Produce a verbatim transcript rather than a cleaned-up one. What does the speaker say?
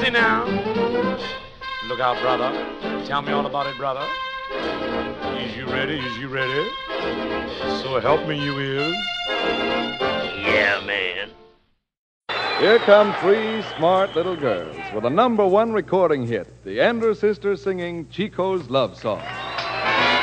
me now. Look out, brother. Tell me all about it, brother. Is you ready? Is you ready? So help me, you is. Yeah, man. Here come three smart little girls with a number one recording hit, the Andrews Sisters singing Chico's Love Song.